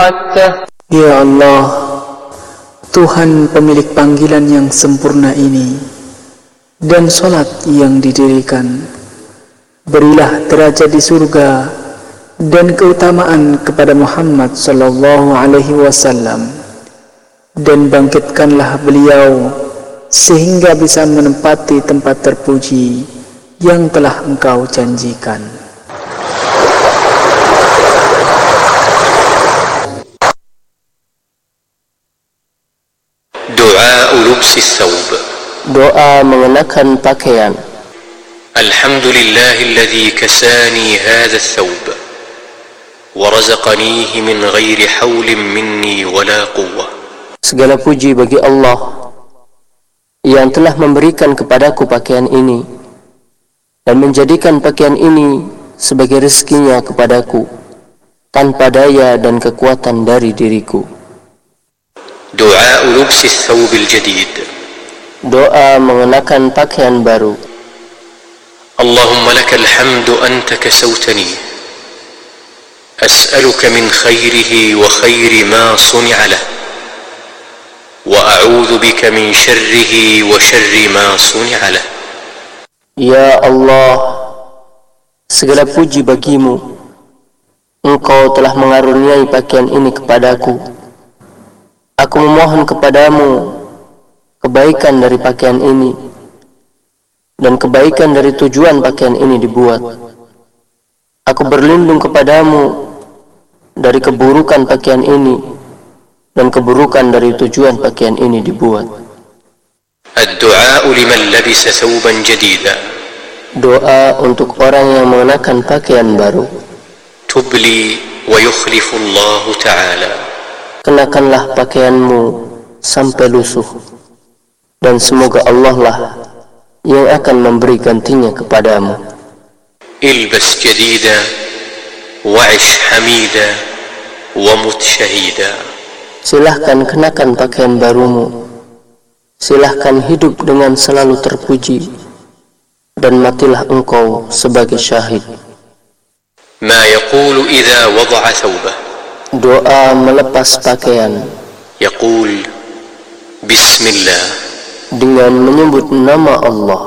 وعدته. Ya Allah, Tuhan pemilik panggilan yang sempurna ini dan solat yang didirikan, berilah derajat di surga dan keutamaan kepada Muhammad sallallahu alaihi wasallam, dan bangkitkanlah beliau sehingga bisa menempati tempat terpuji yang telah Engkau janjikan. Du'a lubsi thawb. Doa mengenakan pakaian. Alhamdulillahilladzi kasani hadha thawb wa razaqanihi min ghairi hawlin minni wala quwwah. Segala puji bagi Allah yang telah memberikan kepadaku pakaian ini dan menjadikan pakaian ini sebagai rezekinya kepadaku tanpa daya dan kekuatan dari diriku. Du'a lubsi thawb al-jadid. Doa mengenakan pakaian baru. Allahumma lakal hamdu anta kasawtani as'aluka min khairihi wa khairi ma suni'a lah wa a'udzu bika min syarrihi wa syarri ma suni'a lah. Ya Allah, segala puji bagimu. Engkau telah mengaruniai pakaian ini kepadaku. Aku memohon kepadamu kebaikan dari pakaian ini dan kebaikan dari tujuan pakaian ini dibuat. Aku berlindung kepadamu dari keburukan pakaian ini dan keburukan dari tujuan pakaian ini dibuat. Ad-du'a liman labisa thawban jadida. Doa untuk orang yang mengenakan pakaian baru. Tubli wa yukhlifu Allah Ta'ala. Kenakanlah pakaianmu sampai lusuh, dan semoga Allah lah yang akan memberi gantinya kepadamu. Ilbas jadida wa'ish hamida wa mut syahida. Silahkan kenakan pakaian barumu. Silahkan hidup dengan selalu terpuji, dan matilah engkau sebagai syahid. Ma yaqulu idza wada'a thawbah. Doa melepas pakaian. Yaqul Bismillah. Dengan menyebut nama Allah.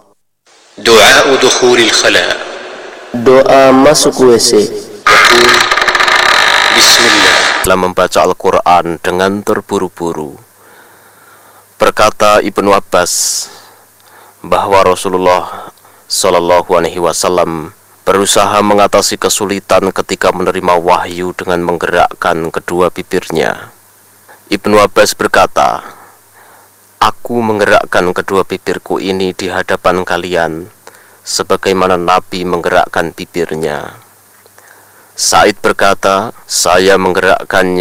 Du'a dukhulil khala. Doa masuk WC. Yaqul Bismillah. Dalam membaca Al-Quran dengan terburu-buru, berkata Ibnu Abbas bahwa Rasulullah Sallallahu Alaihi Wasallam berusaha mengatasi kesulitan ketika menerima wahyu dengan menggerakkan kedua bibirnya. Ibnu Abbas berkata, "Aku menggerakkan kedua bibirku ini di hadapan kalian sebagaimana Nabi menggerakkan bibirnya." Said berkata, "Saya menggerakkannya